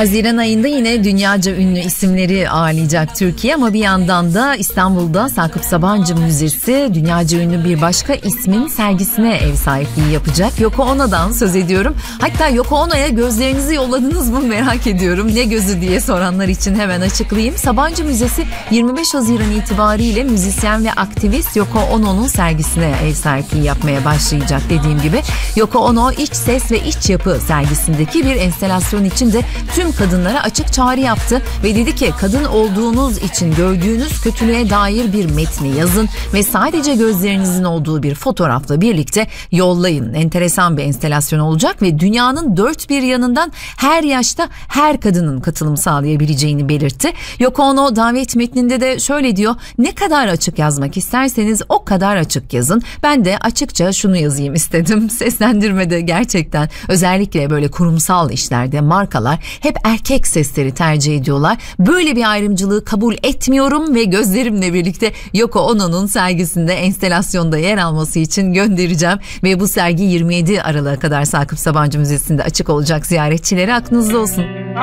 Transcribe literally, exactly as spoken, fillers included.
Haziran ayında yine dünyaca ünlü isimleri ağırlayacak Türkiye, ama bir yandan da İstanbul'da Sakıp Sabancı Müzesi dünyaca ünlü bir başka ismin sergisine ev sahipliği yapacak. Yoko Ono'dan söz ediyorum. Hatta Yoko Ono'ya gözlerinizi yolladınız mı merak ediyorum. Ne gözü diye soranlar için hemen açıklayayım. Sabancı Müzesi yirmi beş Haziran itibariyle müzisyen ve aktivist Yoko Ono'nun sergisine ev sahipliği yapmaya başlayacak dediğim gibi. Yoko Ono İç Ses ve İç Yapı sergisindeki bir enstelasyon için de tüm kadınlara açık çağrı yaptı ve dedi ki kadın olduğunuz için gördüğünüz kötülüğe dair bir metni yazın ve sadece gözlerinizin olduğu bir fotoğrafla birlikte yollayın. Enteresan bir enstelasyon olacak ve dünyanın dört bir yanından her yaşta her kadının katılım sağlayabileceğini belirtti. Yoko Ono davet metninde de şöyle diyor: ne kadar açık yazmak isterseniz o kadar açık yazın. Ben de açıkça şunu yazayım istedim. Seslendirmede gerçekten özellikle böyle kurumsal işlerde markalar hep erkek sesleri tercih ediyorlar. Böyle bir ayrımcılığı kabul etmiyorum ve gözlerimle birlikte Yoko Ono'nun sergisinde enstelasyonda yer alması için göndereceğim ve bu sergi yirmi yedi Aralık'a kadar Sakıp Sabancı Müzesi'nde açık olacak. Ziyaretçileri aklınızda olsun.